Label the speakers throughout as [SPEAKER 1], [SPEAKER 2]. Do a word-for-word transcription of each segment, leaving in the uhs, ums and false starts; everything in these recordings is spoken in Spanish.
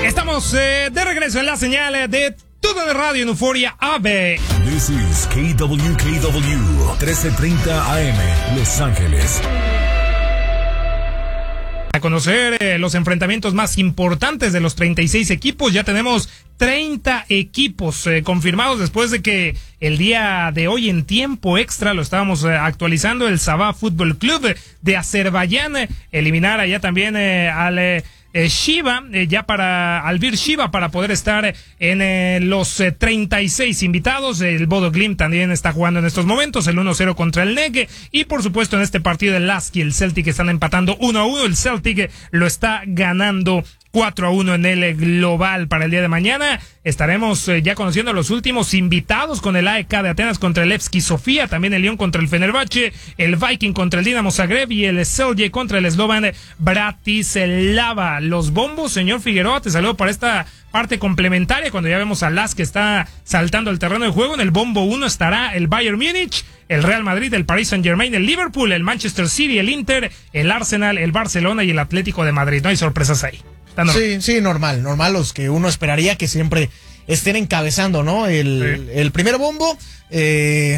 [SPEAKER 1] Estamos eh, de regreso en la señal de Todo de Radio en Euforia A B.
[SPEAKER 2] This is K W K W trece treinta A M, Los Ángeles.
[SPEAKER 1] A conocer eh, los enfrentamientos más importantes de los treinta y seis equipos. Ya tenemos treinta equipos eh, confirmados después de que el día de hoy en tiempo extra lo estábamos eh, actualizando. El Sabah Fútbol Club de Azerbaiyán eh, eliminara ya también eh, al eh, eh, Shiva, eh, ya para Albir Shiva, para poder estar en eh, los eh, treinta y seis invitados. El Bodo Glimt también está jugando en estos momentos el uno cero contra el N E G, y por supuesto en este partido el Lask y el Celtic están empatando uno a uno. El Celtic lo está ganando cuatro a uno en el global. Para el día de mañana estaremos eh, ya conociendo a los últimos invitados, con el A E K de Atenas contra el Levski Sofía, también el Lyon contra el Fenerbahce, el Viking contra el Dinamo Zagreb y el Celje contra el Slovan Bratislava. Los bombos, señor Figueroa, te saludo para esta parte complementaria, cuando ya vemos a Lask que está saltando el terreno de juego. En el bombo uno estará el Bayern Múnich, el Real Madrid, el Paris Saint Germain, el Liverpool, el Manchester City, el Inter, el Arsenal, el Barcelona y el Atlético de Madrid. No hay sorpresas ahí.
[SPEAKER 3] Sí, sí, normal, normal, los que uno esperaría que siempre estén encabezando, ¿no? El, sí. el primer bombo, eh,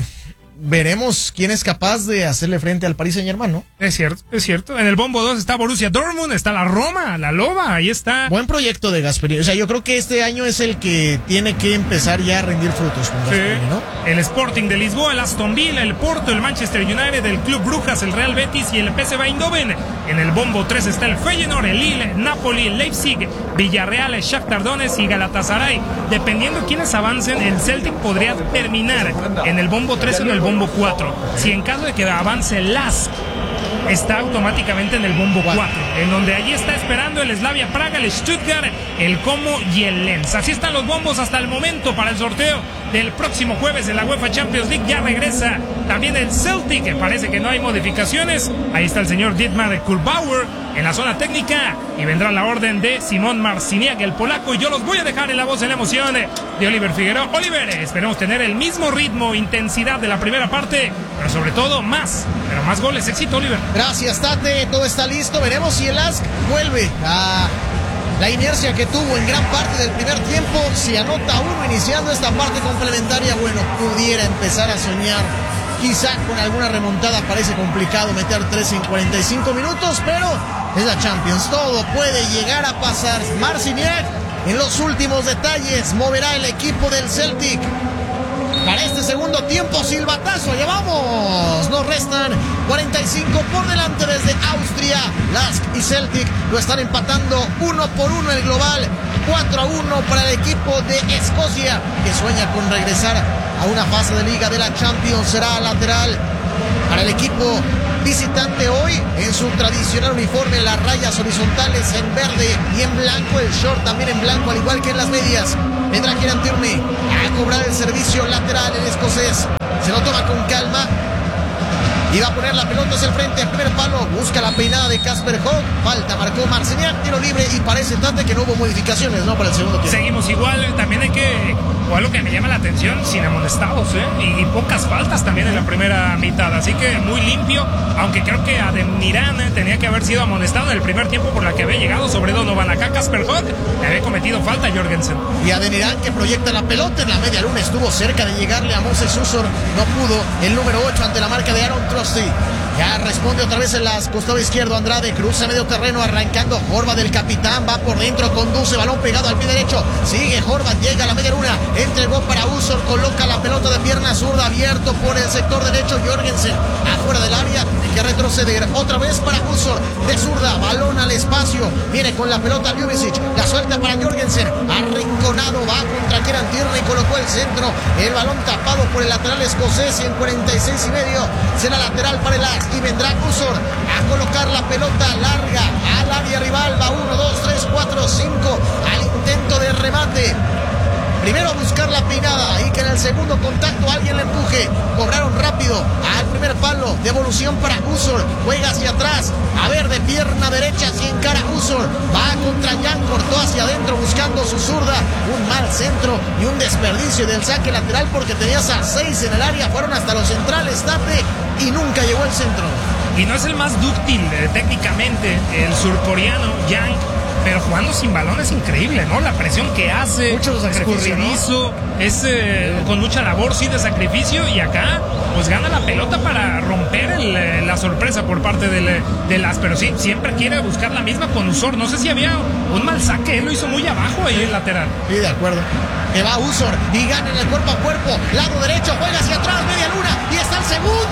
[SPEAKER 3] veremos quién es capaz de hacerle frente al Paris Saint Germain, ¿no?
[SPEAKER 1] Es cierto, es cierto. En el bombo dos está Borussia Dortmund, está la Roma, la Loba, ahí está.
[SPEAKER 3] Buen proyecto de Gasperini. O sea, yo creo que este año es el que tiene que empezar ya a rendir frutos con Gasperini, sí. ¿no?
[SPEAKER 1] El Sporting de Lisboa, el Aston Villa, el Porto, el Manchester United, el Club Brujas, el Real Betis y el P S V Eindhoven. En el bombo tres está el Feyenoord, el Lille, Napoli, el Leipzig, Villarreal, el Shakhtar Donetsk y Galatasaray. Dependiendo quiénes avancen, el Celtic podría terminar en el bombo tres o en el bombo cuatro. Si en caso de que avance el Lask, está automáticamente en el bombo cuatro, en donde allí está esperando el Slavia Praga, el Stuttgart, el Como y el Lens. Así están los bombos hasta el momento para el sorteo del próximo jueves de la UEFA Champions League. Ya regresa también el Celtic, que parece que no hay modificaciones. Ahí está el señor Dietmar Kurbauer en la zona técnica, y vendrá la orden de Simón Marciniak, el polaco, y yo los voy a dejar en la voz en la emoción de Oliver Figueroa. Oliver, esperemos tener el mismo ritmo, intensidad de la primera parte, pero sobre todo más, pero más goles. Éxito, Oliver.
[SPEAKER 3] Gracias, Tate, todo está listo. Veremos si el Lask vuelve a la inercia que tuvo en gran parte del primer tiempo. Si anota uno iniciando esta parte complementaria, bueno, pudiera empezar a soñar quizá con alguna remontada. Parece complicado meter tres en cuarenta y cinco minutos, pero es la Champions, todo puede llegar a pasar. Marciniak en los últimos detalles moverá el equipo del Celtic para este segundo tiempo. Silbatazo, allá vamos. Nos restan cuarenta y cinco por delante desde Austria. Lask y Celtic lo están empatando uno por uno el global. cuatro a uno para el equipo de Escocia, que sueña con regresar a una fase de liga de la Champions. Será lateral para el equipo visitante hoy en su tradicional uniforme, las rayas horizontales en verde y en blanco, el short también en blanco, al igual que en las medias. Vendrá Kieran Tierney a cobrar el servicio lateral. El escocés se lo toma con calma y va a poner la pelota hacia el frente, al primer palo, busca la peinada de Casper Hogg, falta, marcó Marciniak, tiro libre, y parece, Tate, que no hubo modificaciones, ¿no?, para el segundo tiempo.
[SPEAKER 1] Seguimos igual. También hay que, o algo que me llama la atención, sin amonestados, ¿eh? y, y pocas faltas también en la primera mitad, así que muy limpio, aunque creo que Ademniran ¿eh? tenía que haber sido amonestado en el primer tiempo por la que había llegado sobre Donovan. Acá Casper Hogg le había cometido falta a Jorgensen.
[SPEAKER 3] Y Ademniran, que proyecta la pelota en la media luna, estuvo cerca de llegarle a Moses Usor, no pudo, el número ocho ante la marca de Aaron Trusty. Ya responde otra vez en las costado izquierdo Andrade, cruza medio terreno, arrancando Horvath, del capitán, va por dentro, conduce, balón pegado al pie derecho, sigue Horvath, llega a la media luna, entregó para Usor, coloca la pelota de pierna zurda, abierto por el sector derecho, Jorgensen afuera del área, hay que retroceder, otra vez para Usor, de zurda, balón al espacio, viene con la pelota Ljubicic, la suelta para Jorgensen, arrinconado, va contra Kieran Tierney, colocó el centro, el balón tapado por el lateral escocés, y en cuarenta y seis y medio será lateral para el Lask, y vendrá Usor a colocar la pelota larga al área rival. Va uno, dos, tres, cuatro, cinco al intento de remate. Primero a buscar la peinada y que en el segundo contacto alguien le empuje. Cobraron rápido al primer palo. Devolución para Usor. Juega hacia atrás. A ver, de pierna derecha hacia encara Usor. Va contra Jan. Cortó hacia adentro buscando su zurda. Un mal centro y un desperdicio del saque lateral porque tenías a seis en el área. Fueron hasta los centrales, Tate, y nunca llegó el centro.
[SPEAKER 1] Y no es el más dúctil eh, técnicamente el surcoreano Yang, pero jugando sin balón es increíble, ¿no? La presión que hace,
[SPEAKER 3] mucho sacrificio,
[SPEAKER 1] escurridizo, ¿no? Es eh, con mucha labor, sí, de sacrificio, y acá pues gana la pelota para romper el, la sorpresa por parte del, de las, pero sí, siempre quiere buscar la misma con Usor. No sé si había un mal saque, él lo hizo muy abajo ahí el lateral.
[SPEAKER 3] Sí, de acuerdo. Que va Usor y gana en el cuerpo a cuerpo, lado derecho, juega hacia atrás, media luna, y está el segundo.